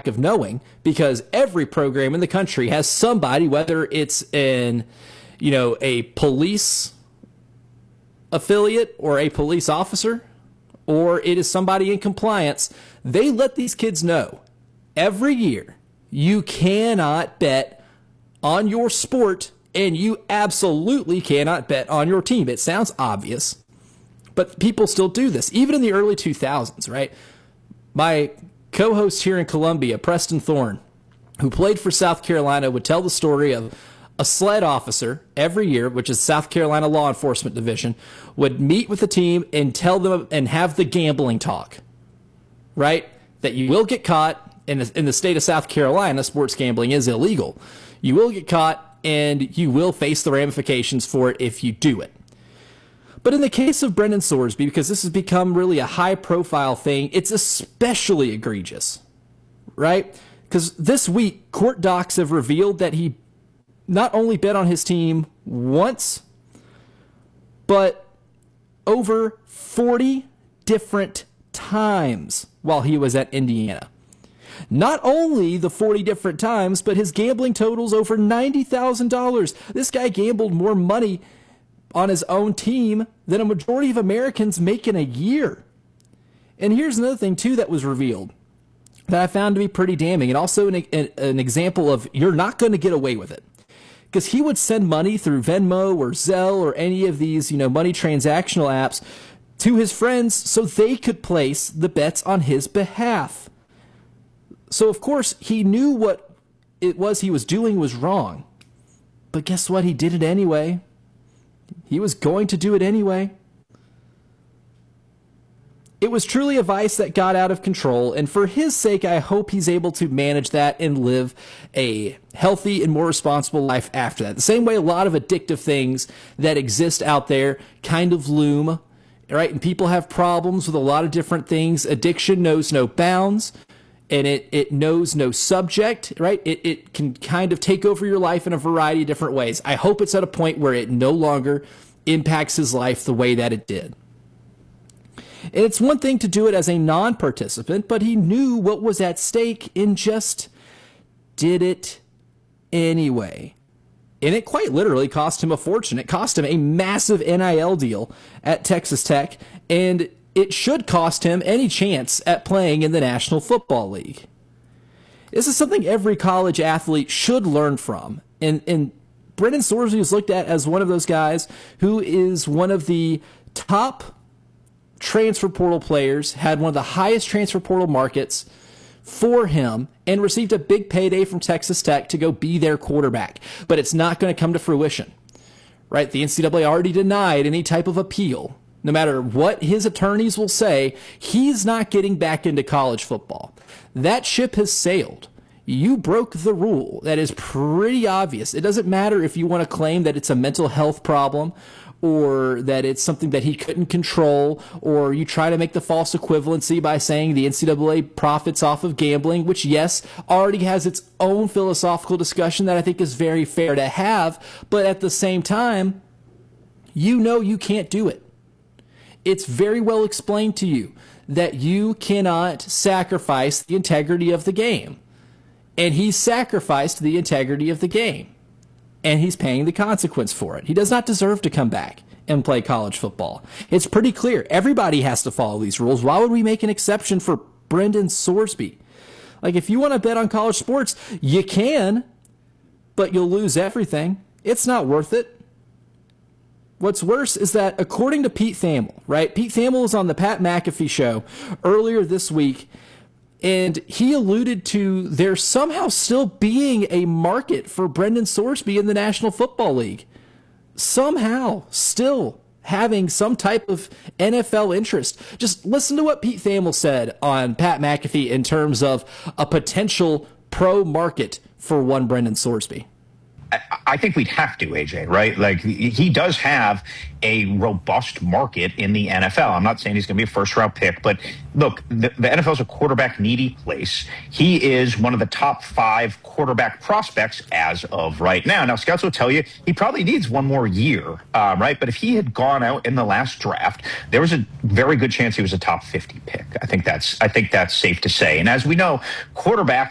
lack of knowing, because every program in the country has somebody, whether it's in, a police affiliate or a police officer, or it is somebody in compliance. They let these kids know every year, you cannot bet on your sport, and you absolutely cannot bet on your team. It sounds obvious, but people still do this, even in the early 2000s, right? My co-host here in Columbia, Preston Thorne, who played for South Carolina, would tell the story of a sled officer every year, which is South Carolina Law Enforcement Division, would meet with the team and tell them and have the gambling talk, right? That you will get caught. In the state of South Carolina, sports gambling is illegal. You will get caught, and you will face the ramifications for it if you do it. But in the case of Brendan Sorsby, because this has become really a high-profile thing, it's especially egregious, right? Because this week, court docs have revealed that he not only bet on his team once, but over 40 different times while he was at Indiana. Not only the 40 different times, but his gambling totals over $90,000. This guy gambled more money on his own team than a majority of Americans make in a year. And here's another thing, too, that was revealed that I found to be pretty damning, and also an example of you're not going to get away with it. Because he would send money through Venmo or Zelle or any of these, money transactional apps to his friends so they could place the bets on his behalf. So, of course, he knew what it was he was doing was wrong. But guess what? He did it anyway. He was going to do it anyway. It was truly a vice that got out of control, and for his sake, I hope he's able to manage that and live a healthy and more responsible life after that. The same way a lot of addictive things that exist out there kind of loom, right? And people have problems with a lot of different things. Addiction knows no bounds. And it knows no subject, right? It can kind of take over your life in a variety of different ways. I hope it's at a point where it no longer impacts his life the way that it did. And it's one thing to do it as a non-participant, but he knew what was at stake and just did it anyway. And it quite literally cost him a fortune. It cost him a massive NIL deal at Texas Tech, and it should cost him any chance at playing in the National Football League. This is something every college athlete should learn from. And Brendan Sorsby is looked at as one of those guys who is one of the top transfer portal players, had one of the highest transfer portal markets for him, and received a big payday from Texas Tech to go be their quarterback. But it's not going to come to fruition, right? The NCAA already denied any type of appeal. No matter what his attorneys will say, he's not getting back into college football. That ship has sailed. You broke the rule. That is pretty obvious. It doesn't matter if you want to claim that it's a mental health problem or that it's something that he couldn't control, or you try to make the false equivalency by saying the NCAA profits off of gambling, which, yes, already has its own philosophical discussion that I think is very fair to have, but at the same time, you can't do it. It's very well explained to you that you cannot sacrifice the integrity of the game. And he sacrificed the integrity of the game. And he's paying the consequence for it. He does not deserve to come back and play college football. It's pretty clear. Everybody has to follow these rules. Why would we make an exception for Brendan Sorsby? Like, if you want to bet on college sports, you can, but you'll lose everything. It's not worth it. What's worse is that, according to Pete Thamel, right? Pete Thamel was on the Pat McAfee show earlier this week, and he alluded to there somehow still being a market for Brendan Sorsby in the National Football League. Somehow still having some type of NFL interest. Just listen to what Pete Thamel said on Pat McAfee in terms of a potential pro market for one Brendan Sorsby. I think we'd have to, AJ, right? Like, he does have a robust market in the NFL. I'm not saying he's going to be a first-round pick, but look, the NFL is a quarterback-needy place. He is one of the top 5 quarterback prospects as of right now. Now, scouts will tell you he probably needs one more year, right? But if he had gone out in the last draft, there was a very good chance he was a top 50 pick. I think that's safe to say. And as we know, quarterbacks